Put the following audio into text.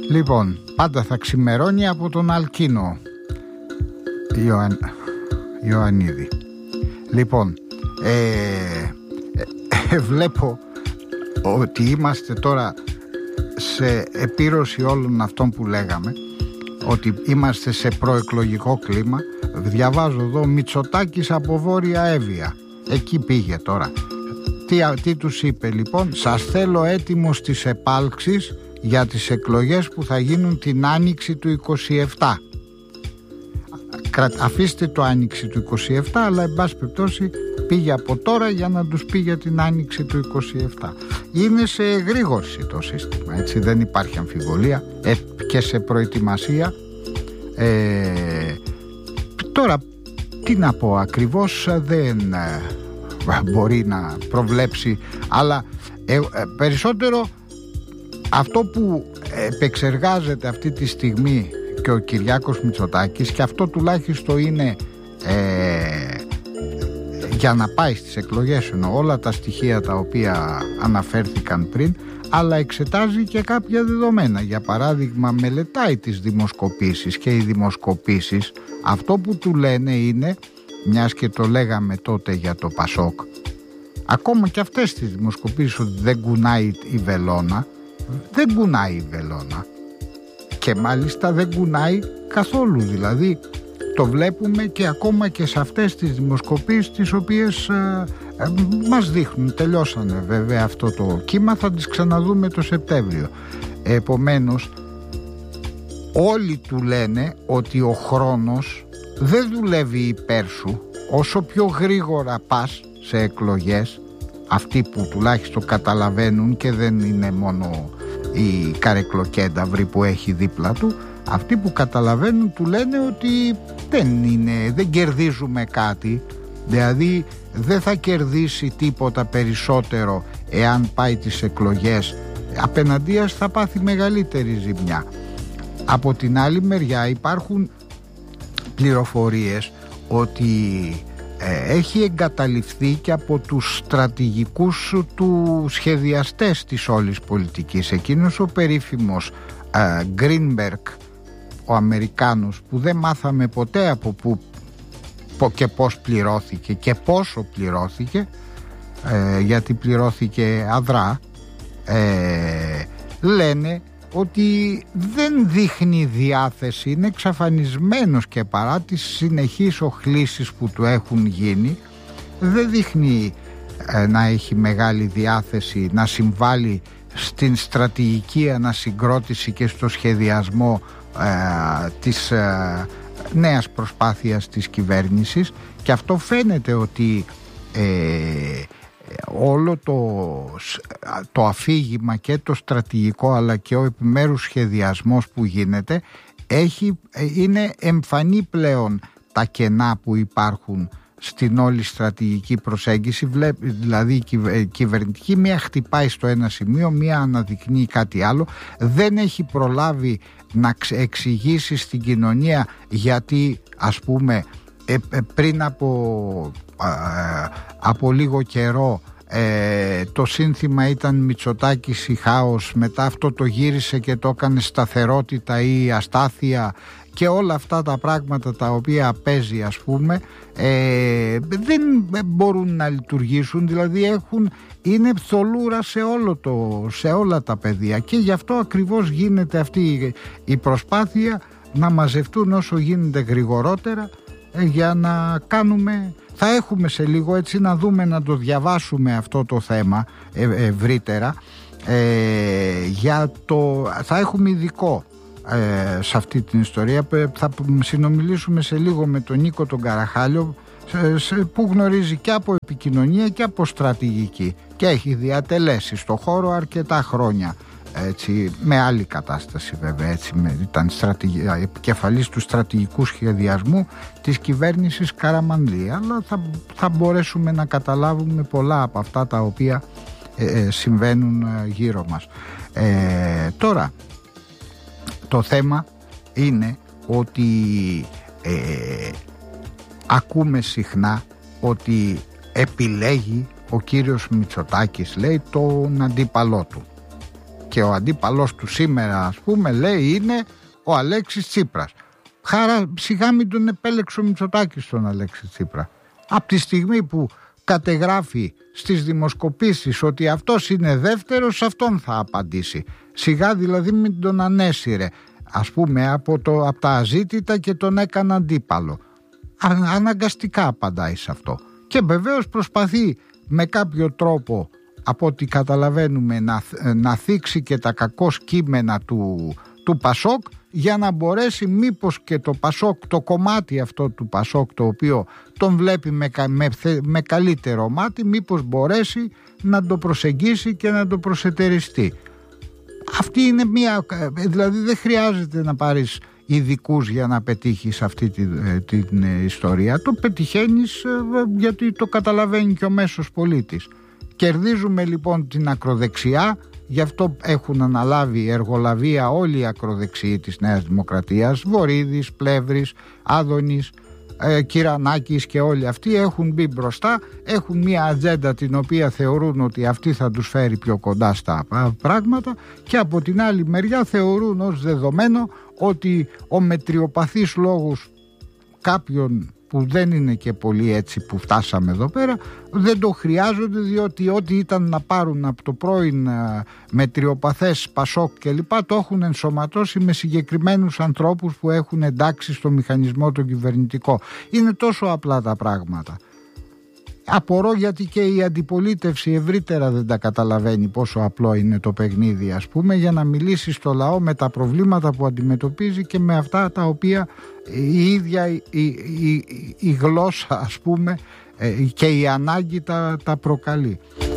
Λοιπόν, πάντα θα ξημερώνει από τον Αλκίνο Ιωαννίδη. Λοιπόν, βλέπω ότι είμαστε τώρα σε επίρρωση όλων αυτών που λέγαμε, ότι είμαστε σε προεκλογικό κλίμα. Διαβάζω εδώ Μητσοτάκης από Βόρεια Εύβοια. Εκεί πήγε τώρα. Τι τους είπε λοιπόν? Σας θέλω έτοιμο στις επάλξεις για τις εκλογές που θα γίνουν την άνοιξη του 27. Αφήστε το άνοιξη του 27, αλλά εν πάση περιπτώσει πήγε από τώρα για να τους πει για την άνοιξη του 27. Είναι σε εγρήγορση το σύστημα, έτσι, δεν υπάρχει αμφιβολία, και σε προετοιμασία. Τώρα τι να πω ακριβώς, δεν μπορεί να προβλέψει, αλλά περισσότερο αυτό που επεξεργάζεται αυτή τη στιγμή και ο Κυριάκος Μητσοτάκης, και αυτό τουλάχιστον είναι για να πάει στις εκλογές, εννοώ, όλα τα στοιχεία τα οποία αναφέρθηκαν πριν, αλλά εξετάζει και κάποια δεδομένα. Για παράδειγμα, μελετάει τις δημοσκοπήσεις, και οι δημοσκοπήσεις αυτό που του λένε είναι, μιας και το λέγαμε τότε για το Πασόκ, ακόμα και αυτές τις δημοσκοπήσεις, ότι δεν κουνάει η βελόνα. Δεν κουνάει η βελόνα, και μάλιστα δεν κουνάει καθόλου. Δηλαδή το βλέπουμε και ακόμα και σε αυτές τις δημοσκοπήσεις, τις οποίες μας δείχνουν, τελειώσανε βέβαια αυτό το κύμα, θα τις ξαναδούμε το Σεπτέμβριο. Επομένως όλοι του λένε ότι ο χρόνος δεν δουλεύει υπέρ σου. Όσο πιο γρήγορα πας σε εκλογές, αυτοί που τουλάχιστον καταλαβαίνουν, και δεν είναι μόνο η καρεκλοκένταυρη που έχει δίπλα του, αυτοί που καταλαβαίνουν του λένε ότι δεν κερδίζουμε κάτι. Δηλαδή δεν θα κερδίσει τίποτα περισσότερο εάν πάει τις εκλογές, απέναντίας θα πάθει μεγαλύτερη ζημιά. Από την άλλη μεριά υπάρχουν πληροφορίες ότι έχει εγκαταλειφθεί και από τους στρατηγικούς του σχεδιαστές της όλης πολιτικής. Εκείνος ο περίφημος Γκρίνμπεργκ, ο Αμερικάνος, που δεν μάθαμε ποτέ από πού και πώς πληρώθηκε και πόσο πληρώθηκε, γιατί πληρώθηκε αδρά, λένε ότι δεν δείχνει διάθεση, είναι εξαφανισμένος, και παρά τις συνεχείς οχλήσεις που του έχουν γίνει, δεν δείχνει να έχει μεγάλη διάθεση να συμβάλλει στην στρατηγική ανασυγκρότηση και στο σχεδιασμό της νέας προσπάθειας της κυβέρνησης. Και αυτό φαίνεται ότι όλο το αφήγημα και το στρατηγικό, αλλά και ο επιμέρους σχεδιασμός που γίνεται, είναι εμφανή πλέον τα κενά που υπάρχουν στην όλη στρατηγική προσέγγιση. Δηλαδή η κυβερνητική μία χτυπάει στο ένα σημείο, μία αναδεικνύει κάτι άλλο, δεν έχει προλάβει να εξηγήσει στην κοινωνία γιατί, ας πούμε, πριν από λίγο καιρό το σύνθημα ήταν Μητσοτάκης ή χάος, μετά αυτό το γύρισε και το έκανε σταθερότητα ή αστάθεια, και όλα αυτά τα πράγματα τα οποία παίζει, ας πούμε, δεν μπορούν να λειτουργήσουν. Δηλαδή είναι θολούρα σε όλα τα πεδία, και γι' αυτό ακριβώς γίνεται αυτή η προσπάθεια να μαζευτούν όσο γίνεται γρηγορότερα, για να κάνουμε. Θα έχουμε σε λίγο, έτσι, να δούμε, να το διαβάσουμε αυτό το θέμα ευρύτερα, θα έχουμε ειδικό σε αυτή την ιστορία. Θα συνομιλήσουμε σε λίγο με τον Νίκο τον Καραχάλιο, που γνωρίζει και από επικοινωνία και από στρατηγική, και έχει διατελέσει στο χώρο αρκετά χρόνια, έτσι, με άλλη κατάσταση βέβαια, έτσι, ήταν επικεφαλής του στρατηγικού σχεδιασμού της κυβέρνησης Καραμανλή, αλλά θα μπορέσουμε να καταλάβουμε πολλά από αυτά τα οποία συμβαίνουν γύρω μας. Τώρα το θέμα είναι ότι ακούμε συχνά ότι επιλέγει ο κύριος Μητσοτάκης, λέει, τον αντίπαλό του. και ο αντίπαλος του σήμερα, ας πούμε, λέει είναι ο Αλέξης Τσίπρας. Χάρα σιγά μην τον επέλεξε ο Μητσοτάκης τον Αλέξη Τσίπρα. Από τη στιγμή που κατεγράφει στις δημοσκοπήσεις ότι αυτός είναι δεύτερος, αυτόν θα απαντήσει. Σιγά δηλαδή μην τον ανέσυρε, ας πούμε, από τα αζήτητα και τον έκανε αντίπαλο. Αναγκαστικά απαντάει σε αυτό. Και βεβαίως προσπαθεί με κάποιο τρόπο, από ό,τι καταλαβαίνουμε, να θίξει και τα κακό κείμενα του Πασόκ, για να μπορέσει μήπως και το Πασόκ, το κομμάτι αυτό του Πασόκ, το οποίο τον βλέπει με καλύτερο μάτι, μήπως μπορέσει να το προσεγγίσει και να το προσετεριστεί. Αυτή είναι δηλαδή δεν χρειάζεται να πάρεις ειδικούς για να πετύχεις αυτή την ιστορία. Το πετυχαίνεις γιατί το καταλαβαίνει και ο μέσος πολίτης. Κερδίζουμε λοιπόν την ακροδεξιά, γι' αυτό έχουν αναλάβει εργολαβία όλοι οι ακροδεξιοί της Νέας Δημοκρατίας, Βορίδης, Πλεύρης, Άδωνης, Κυρανάκης και όλοι αυτοί έχουν μπει μπροστά, έχουν μια ατζέντα την οποία θεωρούν ότι αυτή θα τους φέρει πιο κοντά στα πράγματα, και από την άλλη μεριά θεωρούν ως δεδομένο ότι ο μετριοπαθής λόγος κάποιων που δεν είναι και πολύ έτσι που φτάσαμε εδώ πέρα δεν το χρειάζονται, διότι ό,τι ήταν να πάρουν από το πρώην μετριοπαθές Πασόκ και λοιπά το έχουν ενσωματώσει με συγκεκριμένους ανθρώπους που έχουν εντάξει στο μηχανισμό τον κυβερνητικό. Είναι τόσο απλά τα πράγματα. Απορώ γιατί και η αντιπολίτευση ευρύτερα δεν τα καταλαβαίνει πόσο απλό είναι το παιχνίδι, ας πούμε, για να μιλήσει στο λαό με τα προβλήματα που αντιμετωπίζει και με αυτά τα οποία η ίδια η γλώσσα, ας πούμε, και η ανάγκη τα προκαλεί.